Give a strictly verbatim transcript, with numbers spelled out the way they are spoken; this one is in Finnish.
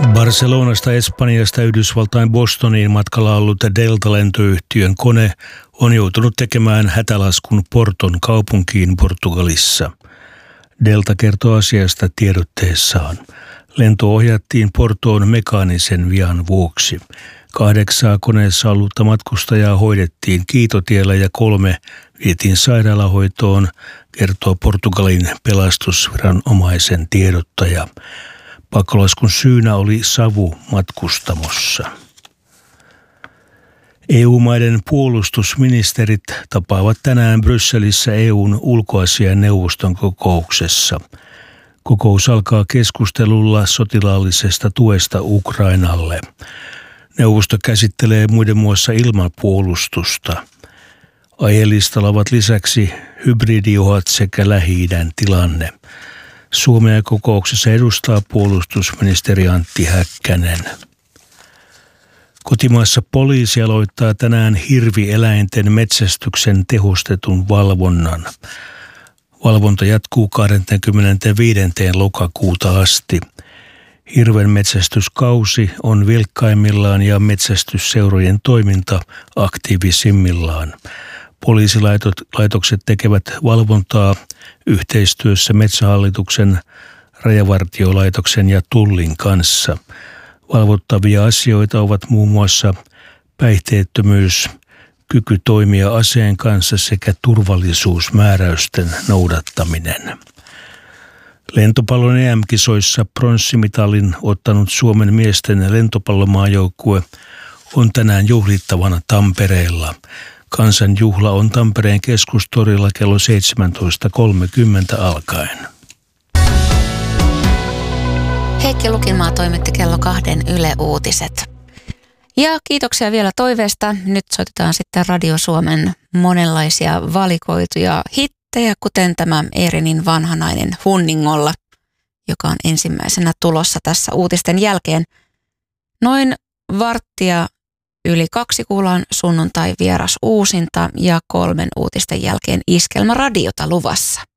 Barcelonasta Espanjasta Yhdysvaltain Bostoniin matkalla ollut Delta-lentoyhtiön kone on joutunut tekemään hätälaskun Porton kaupunkiin Portugalissa. Delta kertoo asiasta tiedotteessaan. Lento ohjattiin Portoon mekaanisen vian vuoksi. Kahdeksaa koneessa ollutta matkustajaa hoidettiin kiitotiellä ja kolme vietiin sairaalahoitoon, kertoo Portugalin pelastusviranomaisen tiedottaja. Pakkolaskun syynä oli savu matkustamossa. E U-maiden puolustusministerit tapaavat tänään Brysselissä E U:n ulkoasiainneuvoston kokouksessa. Kokous alkaa keskustelulla sotilaallisesta tuesta Ukrainalle. Neuvosto käsittelee muiden muassa ilmapuolustusta. Aihelistalla ovat lisäksi hybridiuhat sekä Lähi-idän tilanne. Suomea kokouksessa edustaa puolustusministeri Antti Häkkänen. Kotimaassa poliisi aloittaa tänään hirvieläinten metsästyksen tehostetun valvonnan. Valvonta jatkuu kahdeskymmenesviides lokakuuta asti. Hirven metsästyskausi on vilkkaimmillaan ja metsästysseurojen toiminta aktiivisimmillaan. Poliisilaitokset tekevät valvontaa yhteistyössä Metsähallituksen, Rajavartiolaitoksen ja Tullin kanssa. Valvottavia asioita ovat muun muassa päihteettömyys, kyky toimia aseen kanssa sekä turvallisuusmääräysten noudattaminen. Lentopallon E M-kisoissa pronssimitalin ottanut Suomen miesten lentopallomaajoukkue on tänään juhlittavana Tampereella. Kansanjuhla on Tampereen keskustorilla kello seitsemäntoista kolmekymmentä alkaen. Heikki Lukinmaa toimitti kello kahden Yle Uutiset. Ja kiitoksia vielä toiveesta. Nyt soitetaan sitten Radio Suomen monenlaisia valikoituja hittejä, kuten tämä Eerinin vanhanainen Hunningolla, joka on ensimmäisenä tulossa tässä uutisten jälkeen. Noin varttia yli kaksi kuullaan sunnuntai vieras uusinta ja kolmen uutisten jälkeen Iskelmä radiota luvassa.